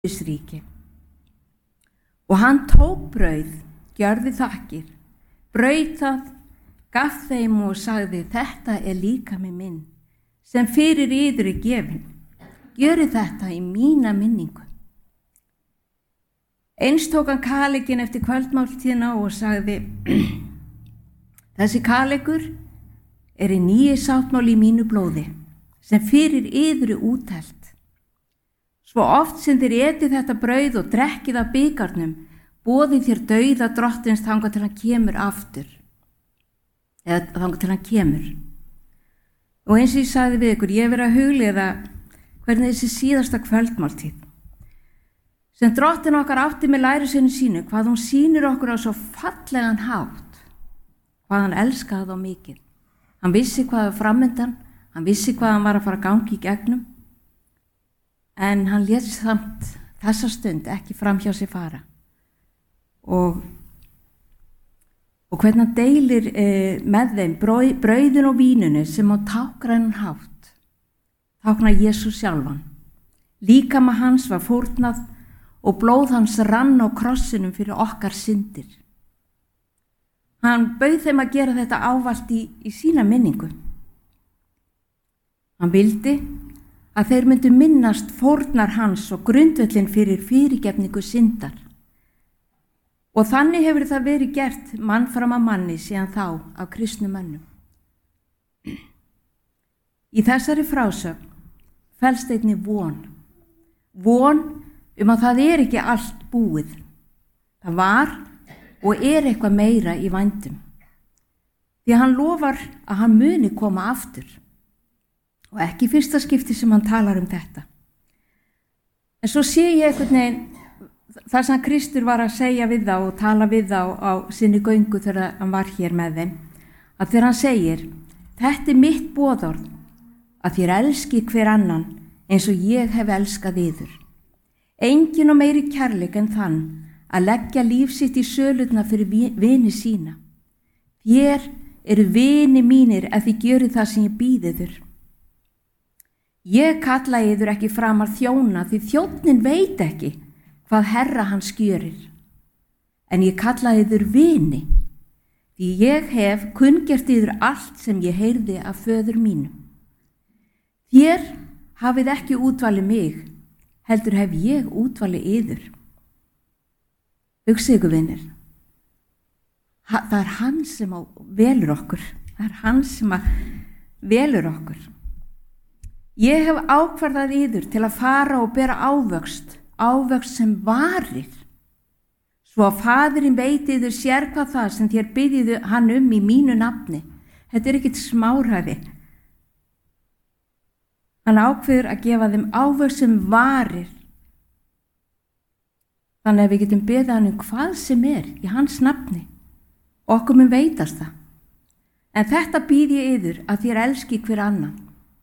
Guðsríki. Og hann tók brauð, gjörði þakkir, braut það, gaf þeim og sagði: þetta líkami minn, sem fyrir yður gefinn. Gjörið þetta í mína minningu. Eins tók hann kaleikin eftir kvöldmáltíðina og sagði: þessi kaleikur í nýi sáttmáli í mínu blóði, sem fyrir yður útelt. Svo oft sem þér etið þetta brauð og drekkið af bikarnum, boðið þér dauða drottins þangað til hann kemur aftur. Eða þangað til hann kemur. Og eins og ég sagði við ykkur, ég verið að hugleiða hvernig þessi síðasta kvöldmáltíð, sem drottin okkar átti með lærisveini sínu, hvað hún sýnir okkur á svo fallegan hátt, hvað hann elskaði þá mikið. Hann vissi hvað var framundan, hann vissi hvað hann var að fara að gangi í gegnum, en hann lét samt þessa stund ekki fram hjá sig fara. Og hvernig hann deilir með þeim brauðin og vínunu sem á tákgrænan hátt táknar Jesús sjálfan. Líkama hans var fórnað og blóð hans rann á krossinum fyrir okkar syndir. Hann bauð þeim að gera þetta ávallt í sína minningu. Hann vildi að þeir myndu minnast fórnar hans og grundvöllin fyrir fyrirgefningu syndar. Og þannig hefur það verið gert mann fram að manni síðan þá af kristnum mönnum. Í þessari frásögn felst einnig von. Von að það ekki allt búið. Það var og eitthvað meira í vændum. Því hann lofar að hann muni koma aftur. Og ekki fyrsta skipti sem hann talar þetta. En svo sé ég einhvern veginn, það sem Kristur var að segja við þá og tala við þá á sinni göngu þegar hann var hér með þeim, að þegar hann segir: þetta mitt boðorð, að þér elski hver annan eins og ég hef elskað yður. Engin og meiri kærleik en þann að leggja líf sitt í sölurnar fyrir vini sína. Þér eru vini mínir ef þið gjörið það sem ég býð yður. Ég kalla yður ekki framar þjóna, því þjónninn veit ekki hvað herra hans gjörir. En ég kalla yður vini, því ég hef kunngert yður allt sem ég heyrði af föður mínum. Þér hafið ekki útvalið mig, heldur hef ég útvalið yður. Hugsið ykkur, vinir. Það hann sem velur okkur. Það hann sem velur okkur. Ég hef ákvarðað yður til að fara og bera ávöxt sem varir, svo að Faðirinn veiti yður sér hvað það sem þér biðjuðu hann í mínu nafni. Þetta ekkert smáræði. Hann ákveður að gefa þeim ávöxt sem varir. Þannig að við getum beðið hann hvað sem í hans nafni. Okkur mun veitast það. En þetta býð ég yður, að þér elski hver annan.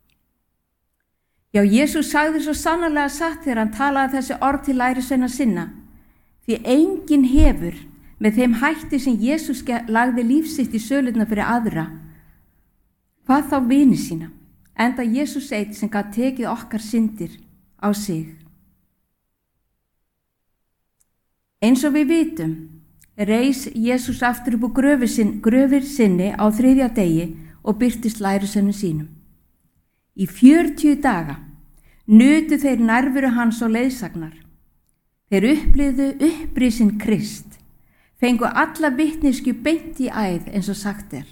Já, Jesús sagði svo sannarlega satt þegar hann talaði þessi orð til lærisveina sinna, því enginn hefur með þeim hætti sem Jesús lagði líf sitt í sölurnar fyrir aðra, hvað þá vini sína, enda Jesús einn sem gat tekið okkar syndir á sig. Eins og við vitum, reis Jesús aftur upp á gröfir sinni á 3. degi og birtist lærisveinum sínum. Í 40 daga nutu þeir nærveru hans og leiðsagnar. Þeir upplifðu upprisinn Krist, fengu alla vitneskju beint í æð eins og sagt er.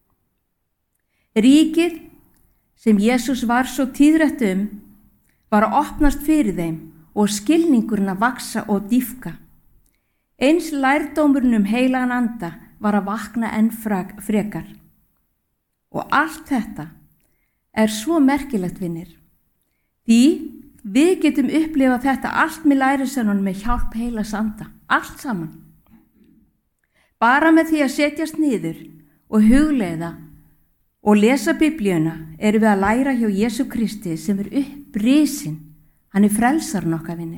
Ríkið sem Jesús var svo tíðrætt var að opnast fyrir þeim og skilningurinn að vaksa og dýpka. Eins lærdómurinn heilagan anda var að vakna enn frekar. Og allt þetta svo merkilegt, vinir. Því við getum upplifað þetta allt með lærisveinunum með hjálp heilags anda. Allt saman. Bara með því að setjast niður og hugleiða og lesa Biblíuna erum við að læra hjá Jesú Kristi sem upprisinn. Hann frelsarinn okkar, vinir.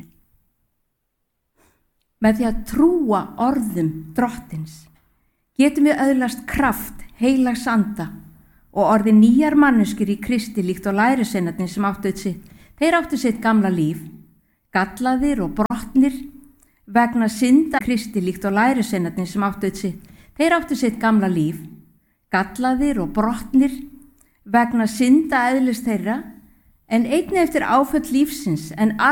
Með því að trúa orðum drottins getum við öðlast kraft heilags anda og orðið nýjar manneskjur í Kristi líkt og lærisveinarnir sem áttu sitt. Þeir áttu sitt gamla líf, gallaðir og brotnir vegna synda Kristi líkt og lærisveinarnir sem þeir áttu sitt gamla líf, gallaðir og brotnir vegna synda eðlis þeirra, en einnig eftir áföll lífsins, en